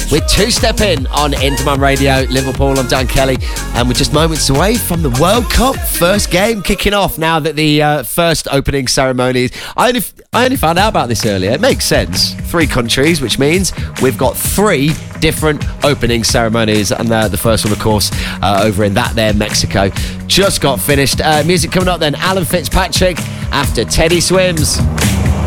with Two Step In on Interman Radio, Liverpool. I'm Dan Kelly, and we're just moments away from the World Cup first game kicking off now that the first opening ceremony. I only found out about this earlier. It makes sense. 3 countries, which means we've got 3 different opening ceremonies, and the first one, of course, over in that there Mexico, just got finished. Music coming up then, Alan Fitzpatrick after Teddy Swims.